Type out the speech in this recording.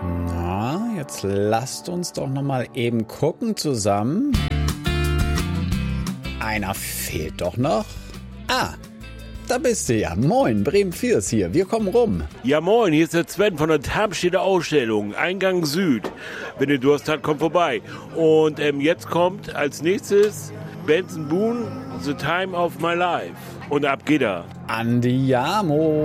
Na, jetzt lasst uns doch noch mal eben gucken zusammen. Einer fehlt doch noch. Ah, da bist du ja. Moin, Bremen 4 ist hier. Wir kommen rum. Ja moin, hier ist der Sven von der Tarmstädter Ausstellung, Eingang Süd. Wenn ihr Durst habt, kommt vorbei. Und jetzt kommt als nächstes Benson Boone, The Time of My Life. Und ab geht er. Andiamo.